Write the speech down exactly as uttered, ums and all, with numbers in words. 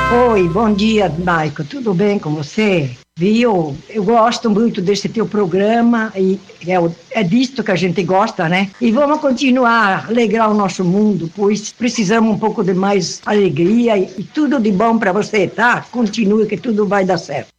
Oi, bom dia, Maico. Tudo bem com você? Viu? Eu gosto muito desse teu programa e é, o- é disto que a gente gosta, né? E vamos continuar a alegrar o nosso mundo, pois precisamos um pouco de mais alegria e, e tudo de bom para você, tá? Continue que tudo vai dar certo.